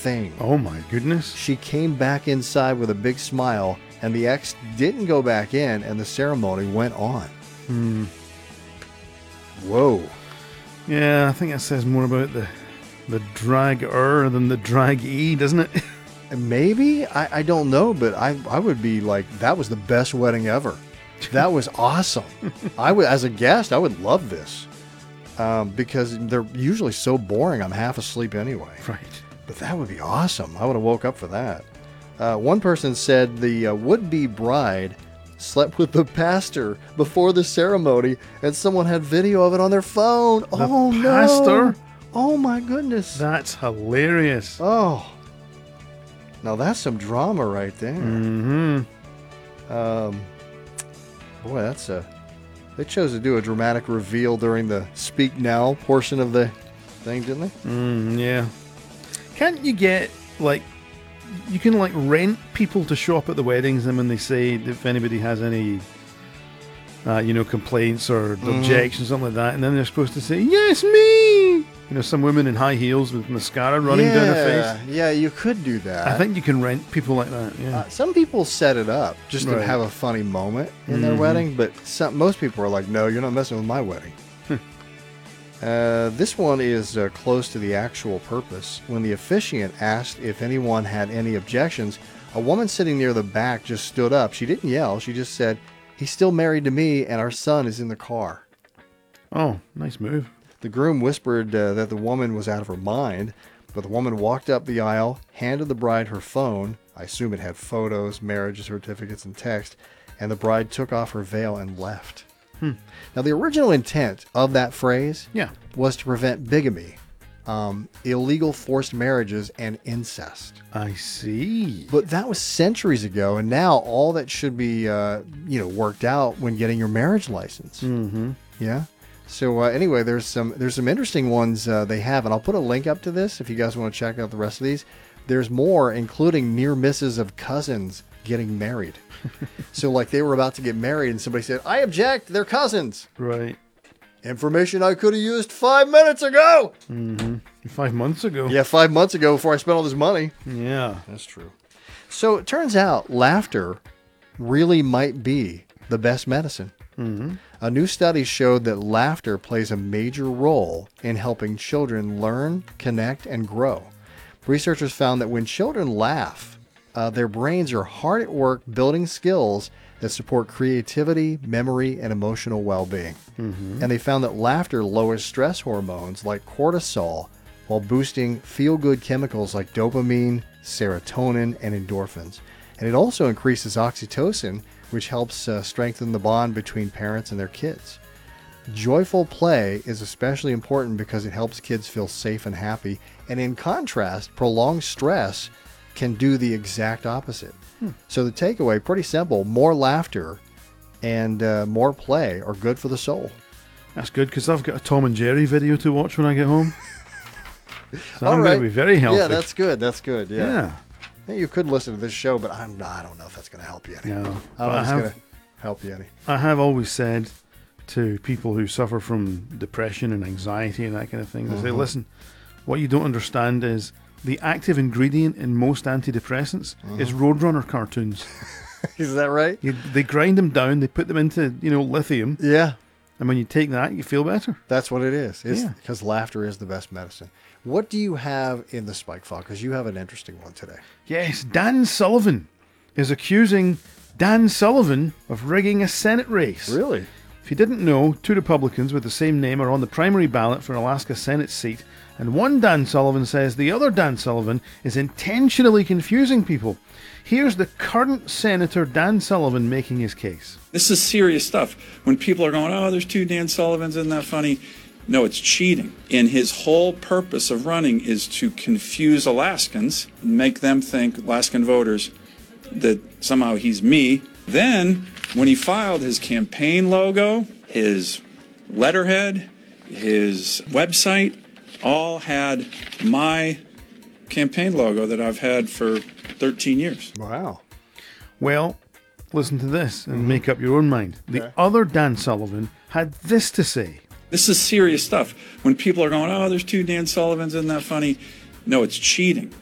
thing. Oh my goodness. She came back inside with a big smile, and the ex didn't go back in, and the ceremony went on. Whoa. Yeah, I think that says more about the drag-er than the drag-e, doesn't it? Maybe? I don't know, but I would be like, that was the best wedding ever. That was awesome. As a guest, I would love this. Because they're usually so boring, I'm half asleep anyway. Right. But that would be awesome. I would have woke up for that. One person said the would-be bride slept with the pastor before the ceremony, and someone had video of it on their phone. The pastor? No! Oh my goodness! That's hilarious. Oh, now that's some drama right there. Mm-hmm. Boy, that's a. They chose to do a dramatic reveal during the speak now portion of the thing, didn't they? Yeah. Can't you get, like, you can, like, rent people to show up at the weddings, and when they say if anybody has any, complaints or objections, something like that, and then they're supposed to say, yes, me! Some women in high heels with mascara running down their face. Yeah, you could do that. I think you can rent people like that, yeah. Some people set it up just to have a funny moment in their wedding, but most people are like, no, you're not messing with my wedding. This one is close to the actual purpose. When the officiant asked if anyone had any objections, a woman sitting near the back just stood up. She didn't yell. She just said, he's still married to me and our son is in the car. Oh, nice move. The groom whispered that the woman was out of her mind, but the woman walked up the aisle, handed the bride her phone. I assume it had photos, marriage certificates, and text, and the bride took off her veil and left. Now, the original intent of that phrase was to prevent bigamy, illegal forced marriages, and incest. I see. But that was centuries ago, and now all that should be, worked out when getting your marriage license. Mm-hmm. Yeah. So anyway, there's some interesting ones they have, and I'll put a link up to this if you guys want to check out the rest of these. There's more, including near misses of cousins getting married. So like they were about to get married, and somebody said, I object, they're cousins. Right. Information I could have used 5 minutes ago. 5 months ago. Yeah, 5 months ago before I spent all this money. Yeah. That's true. So it turns out laughter really might be the best medicine. A new study showed that laughter plays a major role in helping children learn, connect, and grow. Researchers found that when children laugh, their brains are hard at work building skills that support creativity, memory, and emotional well-being. And they found that laughter lowers stress hormones like cortisol while boosting feel-good chemicals like dopamine, serotonin, and endorphins. And it also increases oxytocin, which helps strengthen the bond between parents and their kids. Joyful play is especially important because it helps kids feel safe and happy. And in contrast, prolonged stress can do the exact opposite. So the takeaway, pretty simple, more laughter and more play are good for the soul. That's good, because I've got a Tom and Jerry video to watch when I get home. So I'm going to be very healthy. Yeah, that's good. That's good. Yeah. You could listen to this show, but I don't know if that's going to help you any. No. I don't know if it's going to help you any. I have always said to people who suffer from depression and anxiety and that kind of thing, I say, listen, what you don't understand is the active ingredient in most antidepressants is Roadrunner cartoons. Is that right? They grind them down, they put them into, lithium. Yeah. And when you take that, you feel better. That's what it is. It's because laughter is the best medicine. What do you have in the Spike File? Because you have an interesting one today. Yes, Dan Sullivan is accusing Dan Sullivan of rigging a Senate race. Really? If you didn't know, 2 Republicans with the same name are on the primary ballot for Alaska Senate seat, and one Dan Sullivan says the other Dan Sullivan is intentionally confusing people. Here's the current Senator Dan Sullivan making his case. This is serious stuff. When people are going, oh, there's 2 Dan Sullivans, isn't that funny? No, it's cheating. And his whole purpose of running is to confuse Alaskans, make them think, Alaskan voters, that somehow he's me. Then, when he filed his campaign logo, his letterhead, his website, all had my campaign logo that I've had for 13 years. Wow. Well, listen to this and make up your own mind. The other Dan Sullivan had this to say. This is serious stuff. When people are going, oh, there's 2 Dan Sullivans, isn't that funny? No, it's cheating.